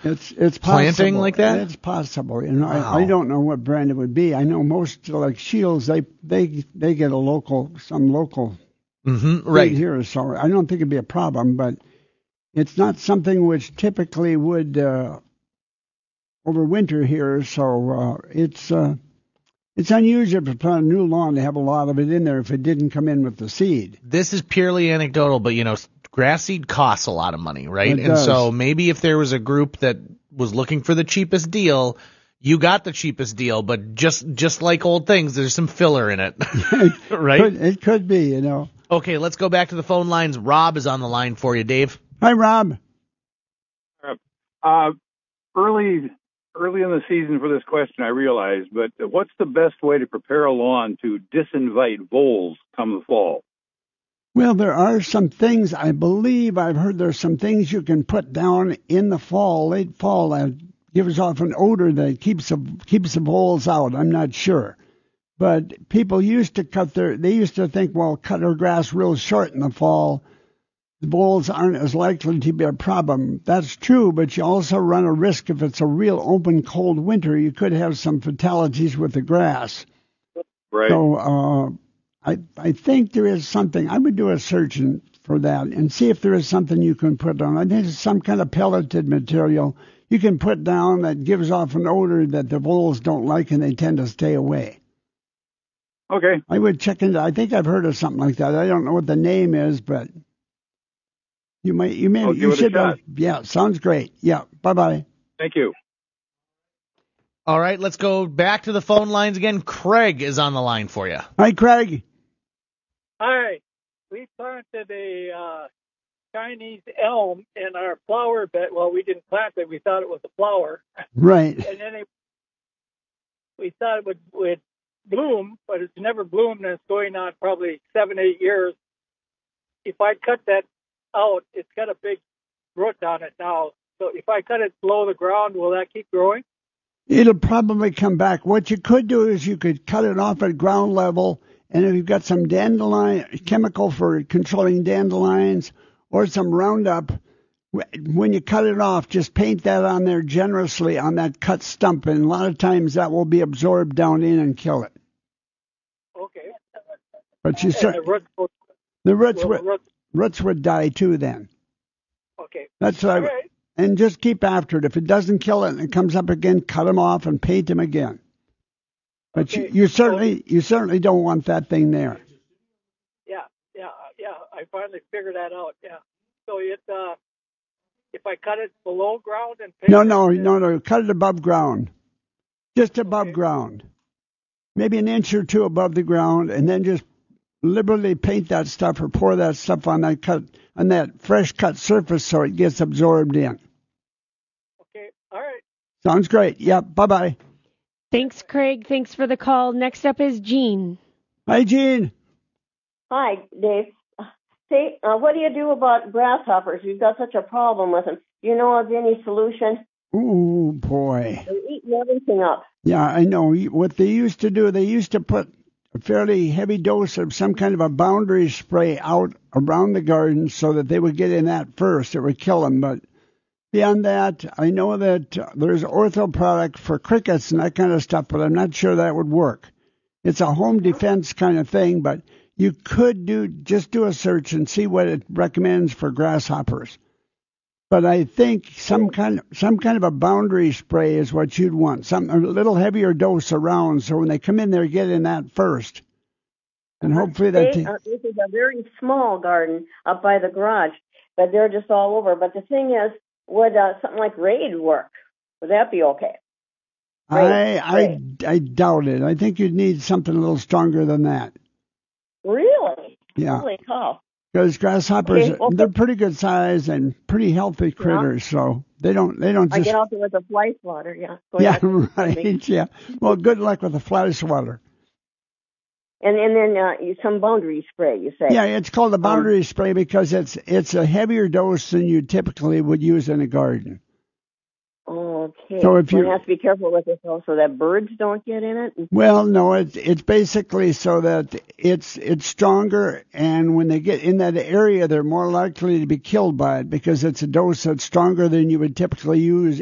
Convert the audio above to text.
it's planting possible. like that? It's possible. You know, Wow. I don't know what brand it would be. I know most like Shields, they get some local Right. seed here, so I don't think it'd be a problem. But it's not something which typically would overwinter here, so it's unusual to plant a new lawn to have a lot of it in there if it didn't come in with the seed. This is purely anecdotal, but grass seed costs a lot of money, right? It does. So maybe if there was a group that was looking for the cheapest deal, you got the cheapest deal, but just like old things, there's some filler in it, right? It could be, you know. Okay, let's go back to the phone lines. Rob is on the line for you, Dave. Hi, Rob. Early in the season for this question, I realize, but what's the best way to prepare a lawn to disinvite voles come the fall? Well, there are some things, I believe I've heard there's some things you can put down in the fall, late fall, that gives off an odor that keeps the voles out. I'm not sure. But people used to they used to think, well, cut their grass real short in the fall. The voles aren't as likely to be a problem. That's true, but you also run a risk if it's a real open, cold winter. You could have some fatalities with the grass. Right. So I think there is something. I would do a search for that and see if there is something you can put on. I think it's some kind of pelleted material you can put down that gives off an odor that the voles don't like and they tend to stay away. Okay. I would check into. I think I've heard of something like that. I don't know what the name is, but you may. I'll give it should. a shot. Yeah, sounds great. Yeah. Bye. Thank you. All right, let's go back to the phone lines again. Craig is on the line for you. Hi, Craig. Hi. We planted a Chinese elm in our flower bed. Well, we didn't plant it. We thought it was a flower. Right. And then we thought it would bloom, but it's never bloomed, and it's going on probably 7-8 years. If I cut that out, it's got a big root on it now. So if I cut it below the ground, will that keep growing? It'll probably come back. What you could do is you could cut it off at ground level, and if you've got some dandelion chemical for controlling dandelions or some Roundup, when you cut it off, just paint that on there generously on that cut stump, and a lot of times that will be absorbed down in and kill it. Okay. But you roots would die too then. Okay. That's what right. And just keep after it. If it doesn't kill it and it comes up again, cut them off and paint them again. But okay. you certainly don't want that thing there. Yeah. I finally figured that out. Yeah. So if I cut it below ground and paint No. Cut it above ground. Just above ground. Maybe an inch or two above the ground, and then just liberally paint that stuff or pour that stuff on that fresh cut surface so it gets absorbed in. Okay. All right. Sounds great. Yep. Bye-bye. Thanks, Craig. Thanks for the call. Next up is Jean. Hi, Jean. Hi, Dave. Say, what do you do about grasshoppers? You've got such a problem with them. Do you know of any solution? Ooh, boy. They're eating everything up. Yeah, I know. What they used to do, they used to put a fairly heavy dose of some kind of a boundary spray out around the garden so that they would get in that first. It would kill them. But beyond that, I know that there's ortho product for crickets and that kind of stuff, but I'm not sure that would work. It's a home defense kind of thing, but you could do a search and see what it recommends for grasshoppers. But I think some kind of a boundary spray is what you'd want. A little heavier dose around, so when they come in there, get in that first. And hopefully this is a very small garden up by the garage, but they're just all over. But the thing is, would something like Raid work? Would that be okay? I doubt it. I think you'd need something a little stronger than that. Really? Yeah. Holy cow. Because grasshoppers, they're pretty good size and pretty healthy critters, so they don't just... I get out there with a fly swatter, yeah. Yeah, right, yeah. Well, good luck with the fly swatter. And then some boundary spray, you say? Yeah, it's called a boundary spray because it's a heavier dose than you typically would use in a garden. Okay. So if you have to be careful with it so that birds don't get in it. Well, no, it's basically so that it's stronger, and when they get in that area, they're more likely to be killed by it because it's a dose that's stronger than you would typically use